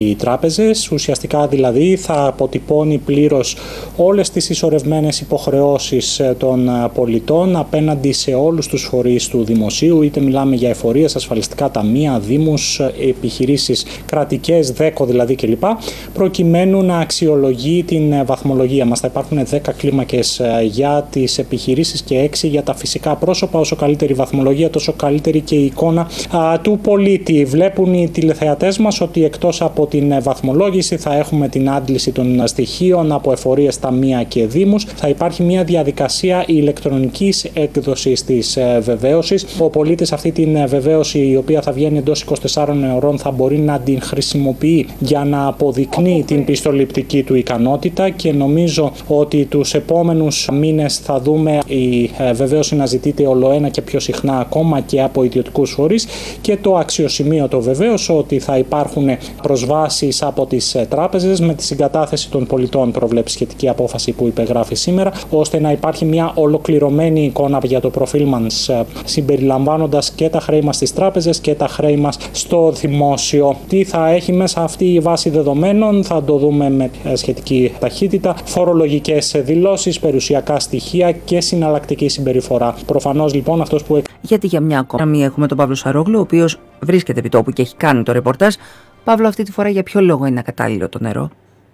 οι τράπεζες. Ουσιαστικά δηλαδή θα αποτυπώνει πλήρως όλες τις ισορρευμένες υποχρεώσεις των πολιτών απέναντι σε όλους τους φορείς του δημοσίου, είτε μιλάμε για εφορίες, ασφαλιστικά ταμεία, δήμους, επιχειρήσεις κρατικές, ΔΕΚΟ δηλαδή κλπ. Προκειμένου να αξιολογεί την βαθμολογία μας. Θα υπάρχουν 10 κλίμακες για τις επιχειρήσεις και 6 για τα φυσικά πρόσωπα. Όσο καλύτερη βαθμολογία, τόσο καλύτερη και η εικόνα του πολίτη. Βλέπουν οι τηλεθεατές μας ότι εκτός από την βαθμολόγηση θα έχουμε την άντληση των στοιχείων από εφορίες, ταμεία και δήμους. Θα υπάρχει μια διαδικασία ηλεκτρονικής έκδοσης της βεβαίωσης. Ο πολίτης αυτή την βεβαίωση, η οποία θα βγαίνει εντός 24 ώρων, θα μπορεί να την χρησιμοποιεί για να αποδεικνύει την πιστοληπτική του ικανότητα, και νομίζω ότι τους επόμενους μήνες θα δούμε η βεβαίωση να ζητείται ολοένα και πιο συχνά ακόμα και από ιδιωτικούς φορείς, και το αξιοσημείωτο βεβαίως ότι θα υπάρχουν προσβάσεις από τις τράπεζες με τη συγκατάθεση των πολιτών, προβλέπει σχετική απόφαση που υπεγράφει σήμερα, ώστε να υπάρχει μια ολοκληρωμένη εικόνα για το προφίλ μας, συμπεριλαμβάνοντας και τα χρέη μας στις τράπεζες και τα χρέη μας στο δημόσιο. Τι θα έχει μέσα αυτή η βάση δεδομένων θα το δούμε με σχετική ταχύτητα. Φορολογικές δηλώσεις, περιουσιακά στοιχεία και συναλλακτική συμπεριφορά. Προφανώς λοιπόν αυτός που... Γιατί για μια ακόμη έχουμε τον Παύλο Σαρόγλου, ο οποίος βρίσκεται επί τόπου και έχει κάνει το ρεπορτάζ. Παύλο, αυτή τη φορά για ποιο λόγο είναι ακατάλληλο το νερό?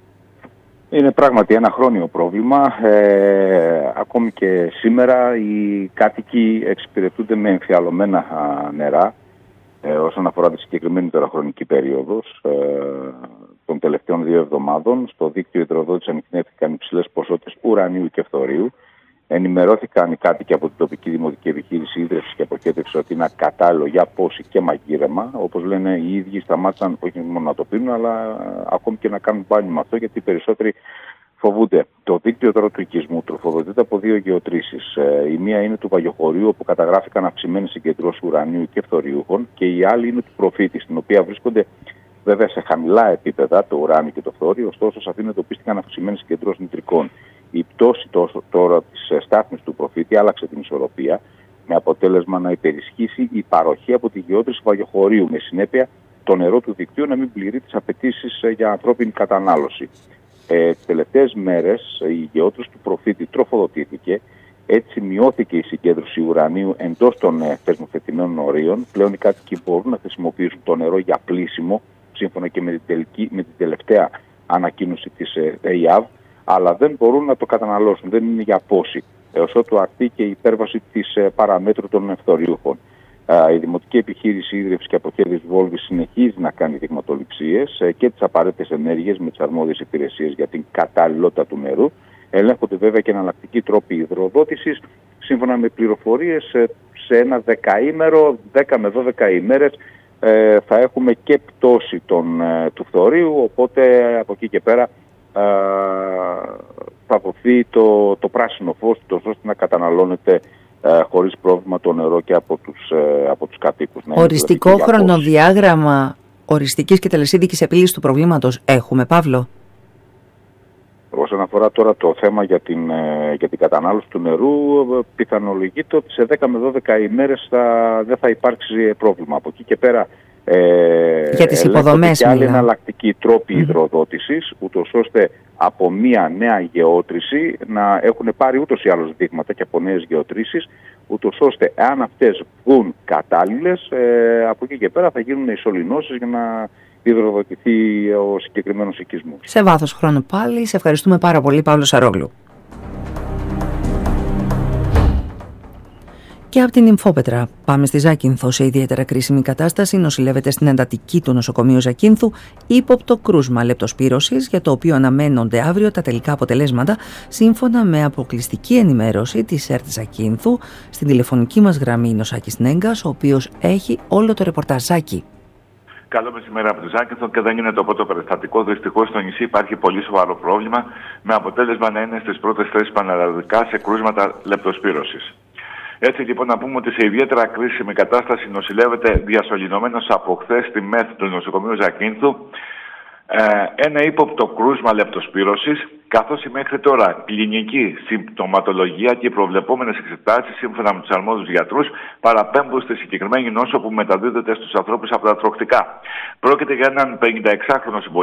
Είναι πράγματι ένα χρόνιο πρόβλημα. Ακόμη και σήμερα οι κάτοικοι εξυπηρετούνται με εμφιαλωμένα νερά όσον αφορά τη συγκεκριμένη τώρα χρονική περίοδος. Των τελευταίων 2 εβδομάδων στο δίκτυο υδροδότησης ανιχνεύτηκαν υψηλές ποσότητες ουρανίου και φθορείου. Ενημερώθηκαν οι κάτοικοι από την τοπική δημοτική επιχείρηση ίδρυυσης και αποχέτευσης ότι είναι ακατάλληλο για πόση και μαγείρεμα. Όπως λένε οι ίδιοι, σταμάτησαν όχι μόνο να το πίνουν, αλλά ακόμη και να κάνουν μπάνιο με αυτό, γιατί οι περισσότεροι φοβούνται. Το δίκτυο τώρα του οικισμού τροφοδοτείται από 2 γεωτρήσεις. Η μία είναι του Βαγιοχωρίου, όπου καταγράφηκαν αυξημένες συγκεντρώσεις ουρανίου και φθοριούχων, και η άλλη είναι του Προφήτη, στην οποία βρίσκονται βέβαια σε χαμηλά επίπεδα το ουράνιο και το φθόριο, ωστόσο σε αυτήν εντοπίστηκαν αυξημένες συγκεντρώσεις νητρικών. Η πτώση τώρα της στάθμης του Προφήτη άλλαξε την ισορροπία, με αποτέλεσμα να υπερισχύσει η παροχή από τη γεώτρηση Βαγιοχωρίου, με συνέπεια το νερό του δικτύου να μην πληρεί τις απαιτήσεις για ανθρώπινη κατανάλωση. Τις τελευταίες μέρες η γεώτρηση του Προφήτη τροφοδοτήθηκε, έτσι μειώθηκε η συγκέντρωση ουρανίου εντός των θεσμοθετημένων ορίων. Πλέον οι κάτοικοι μπορούν να χρησιμοποιήσουν το νερό για πλύσιμο, σύμφωνα και με την τελευταία ανακοίνωση της ΕΙΑΒ, αλλά δεν μπορούν να το καταναλώσουν, δεν είναι για πόση, έως ότου αρθεί και η υπέρβαση της παραμέτρου των φθοριούχων. Η Δημοτική Επιχείρηση Ίδρυυσης και Αποχέτευσης Βόλβης συνεχίζει να κάνει δειγματοληψίες και τις απαραίτητες ενέργειες με τις αρμόδιες υπηρεσίες για την καταλληλότητα του νερού. Ελέγχονται βέβαια και εναλλακτικοί τρόποι υδροδότησης. Σύμφωνα με πληροφορίες, σε ένα 10 με 12 ημέρες θα έχουμε και πτώση του φθορείου, οπότε από εκεί και πέρα θα δοθεί το πράσινο φως, ώστε να καταναλώνεται χωρίς πρόβλημα το νερό και από τους κατοίκους. Οριστικό χρονοδιάγραμμα οριστικής και τελεσίδικης επίλυσης του προβλήματος έχουμε, Παύλο? Όσον αφορά τώρα το θέμα για την κατανάλωση του νερού, πιθανολογείται ότι σε 10 με 12 ημέρες δεν θα υπάρξει πρόβλημα. Από εκεί και πέρα για τις υποδομές και άλλοι εναλλακτικοί τρόποι υδροδότησης, ούτως ώστε από μια νέα γεώτρηση να έχουν πάρει ούτως ή άλλως δείγματα και από νέες γεωτρήσεις, ούτως ώστε αν αυτές βγουν κατάλληλες, από εκεί και πέρα θα γίνουν ισολυνώσεις για να υδροδοτηθεί ο συγκεκριμένος οικισμός. Σε βάθος χρόνου πάλι, σε ευχαριστούμε πάρα πολύ, Παύλο Σαρόγλου. Και από την Υμφόπετρα πάμε στη Ζάκυνθο. Σε ιδιαίτερα κρίσιμη κατάσταση νοσηλεύεται στην εντατική του νοσοκομείου Ζακύνθου ύποπτο κρούσμα λεπτοσπύρωσης, για το οποίο αναμένονται αύριο τα τελικά αποτελέσματα, σύμφωνα με αποκλειστική ενημέρωση της ΕΡΤ Ζακύνθου. Στην τηλεφωνική μας γραμμή είναι ο Σάκης Νέγκας, ο οποίος έχει όλο το ρεπορτάζ. Σάκη. Καλό μεσημέρι από τη Ζάκυνθο, και δεν είναι το πρώτο περιστατικό. Δυστυχώς στο νησί υπάρχει πολύ σοβαρό πρόβλημα, με αποτέλεσμα να είναι στις πρώτες θέσεις πανελλαδικά σε κρούσματα λεπτοσπύρωσης. Έτσι λοιπόν να πούμε ότι σε ιδιαίτερα κρίσιμη κατάσταση νοσηλεύεται διασωληνωμένος από χθες στη ΜΕΘ του νοσοκομείου Ζακύνθου ένα ύποπτο κρούσμα λεπτοσπύρωσης, καθώς η μέχρι τώρα κλινική συμπτωματολογία και οι προβλεπόμενες εξετάσεις σύμφωνα με τους αρμόδιους γιατρούς παραπέμπουν στη συγκεκριμένη νόσο που μεταδίδεται στους ανθρώπους από τα τροχτικά. Πρόκειται για έναν 56χρονο συμπολίτη